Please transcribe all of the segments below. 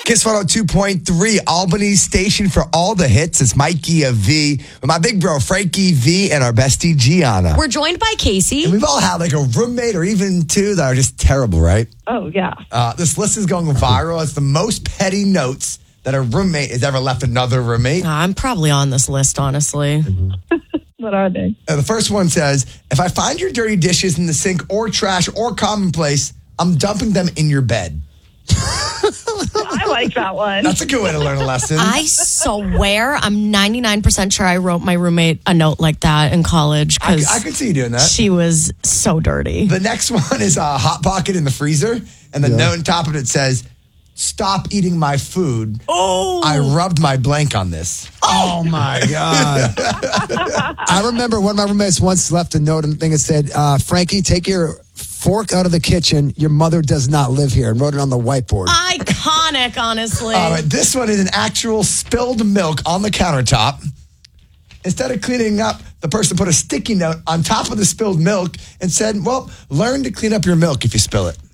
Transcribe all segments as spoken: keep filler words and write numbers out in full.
Kiss one oh two point three, Albany's station for all the hits. It's Mikey of V with my big bro, Frankie V, and our bestie, Gianna. We're joined by Casey. And we've all had like a roommate or even two that are just terrible, right? Oh, yeah. Uh, this list is going viral. It's the most petty notes that a roommate has ever left another roommate. Uh, I'm probably on this list, honestly. What are they? Uh, the first one says, if I find your dirty dishes in the sink or trash or commonplace, I'm dumping them in your bed. I like that one. That's a good way to learn a lesson. I swear I'm ninety-nine percent sure I wrote my roommate a note like that in college I, because I could see you doing that. she was so dirty. The next one is a Hot Pocket in the freezer, and the Yeah. note on top of it says, stop eating my food. Oh, I rubbed my blank on this. Oh, my God. I remember one of my roommates once left a note and thing that said, uh, Frankie, take your fork out of the kitchen. Your mother does not live here, and wrote it on the whiteboard. iconic, honestly. All right, this one is an actual spilled milk on the countertop. Instead of cleaning up, the person put a sticky note on top of the spilled milk and said, well, learn to clean up your milk if you spill it.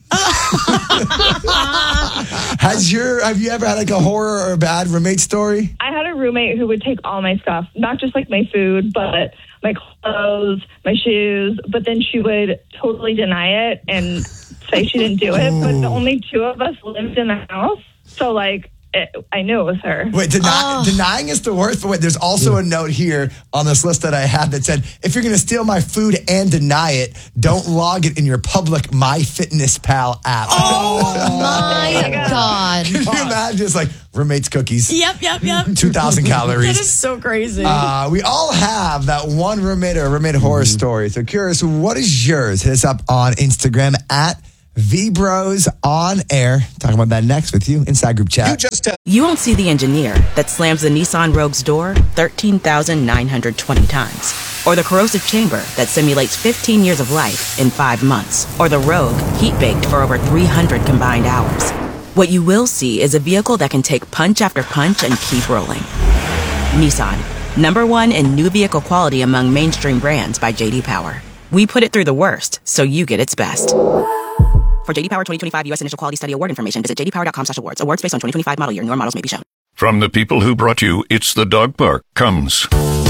Has your have you ever had like a horror or a bad roommate story? I had a roommate who would take all my stuff, not just like my food, but my clothes, my shoes. But then she would totally deny it and say she didn't do it. But the only two of us lived in the house. So like, it, I knew it was her. Wait, deny, denying is the worst. But wait, there's also a note here on this list that I had that said, if you're going to steal my food and deny it, don't log it in your public MyFitnessPal app. Oh, my God. Can you imagine just like roommates cookies? Yep, yep, yep. two thousand calories. That is so crazy. Uh, we all have that one roommate or roommate horror story. So curious, what is yours? Hit us up on Instagram at V-Bros on air. Talking about that next with you inside group chat. You just tell. You won't see the engineer that slams the Nissan Rogue's door thirteen thousand nine hundred twenty times. Or the corrosive chamber that simulates fifteen years of life in five months. Or the Rogue heat-baked for over three hundred combined hours. What you will see is a vehicle that can take punch after punch and keep rolling. Nissan, number one in new vehicle quality among mainstream brands by J D Power. We put it through the worst, so you get its best. For J D Power twenty twenty-five U S Initial Quality Study Award information, visit j d power dot com slash awards. Awards based on twenty twenty-five model year. Newer models may be shown. From the people who brought you It's the Dog Park comes